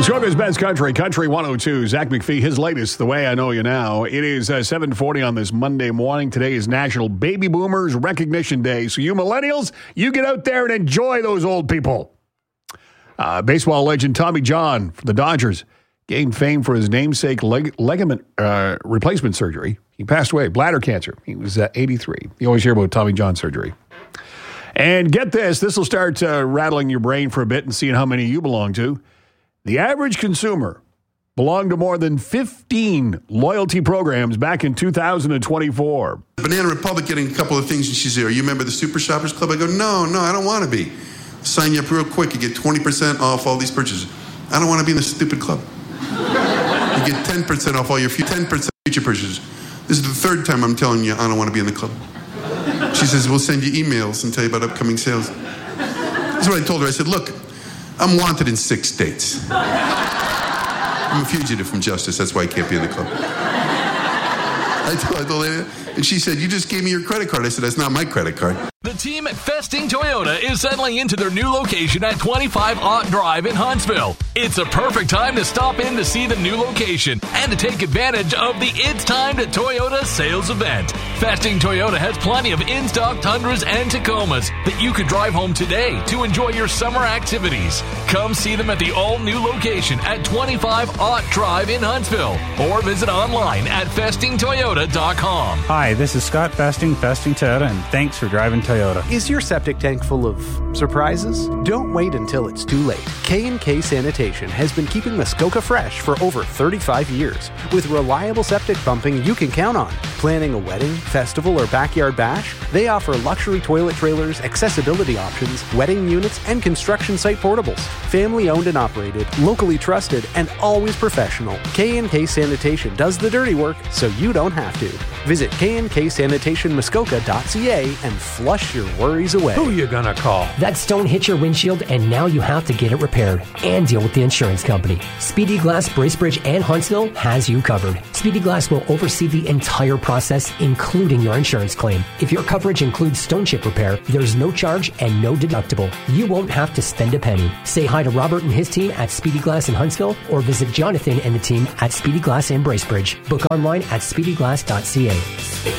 Muskoka's Best Country, Country 102. Zach McPhee, his latest, The Way I Know You Now. It is 7:40 on this Monday morning. Today is National Baby Boomers Recognition Day. So you millennials, you get out there and enjoy those old people. Baseball legend Tommy John from the Dodgers gained fame for his namesake ligament replacement surgery. He passed away, bladder cancer. He was 83. You always hear about Tommy John surgery. And get this will start rattling your brain for a bit and seeing how many you belong to. The average consumer belonged to more than 15 loyalty programs back in 2024. Banana Republic getting a couple of things, and she said, "Are you a member of the Super Shoppers Club?" I go, No, I don't want to be. Sign you up real quick. You get 20% off all these purchases. I don't want to be in this stupid club. You get 10% off all your 10% future purchases. This is the third time I'm telling you I don't want to be in the club. She says, "We'll send you emails and tell you about upcoming sales." That's what I told her. I said, "Look, I'm wanted in 6 states. I'm a fugitive from justice. That's why I can't be in the club." I told her, and she said, "You just gave me your credit card." I said, "That's not my credit card." The team at Festing Toyota is settling into their new location at 25 Ott Drive in Huntsville. It's a perfect time to stop in to see the new location and to take advantage of the It's Time to Toyota sales event. Festing Toyota has plenty of in-stock Tundras and Tacomas that you could drive home today to enjoy your summer activities. Come see them at the all-new location at 25 Ott Drive in Huntsville or visit online at festingtoyota.com. Hi, this is Scott Festing Toyota, and thanks for driving Toyota. Is your septic tank full of surprises? Don't wait until it's too late. K&K Sanitation has been keeping Muskoka fresh for over 35 years. With reliable septic pumping you can count on. Planning a wedding, festival, or backyard bash? They offer luxury toilet trailers, accessibility options, wedding units, and construction site portables. Family owned and operated, locally trusted, and always professional. K&K Sanitation does the dirty work so you don't have to. Visit knksanitationmuskoka.ca and flush your worries away. Who you gonna call? That stone hit your windshield and now you have to get it repaired and deal with the insurance company. Speedy Glass Bracebridge and Huntsville has you covered. Speedy Glass will oversee the entire process, including your insurance claim. If your coverage includes stone chip repair, there's no charge and no deductible. You won't have to spend a penny. Say hi to Robert and his team at Speedy Glass in Huntsville or visit Jonathan and the team at Speedy Glass in Bracebridge. Book online at speedyglass.ca.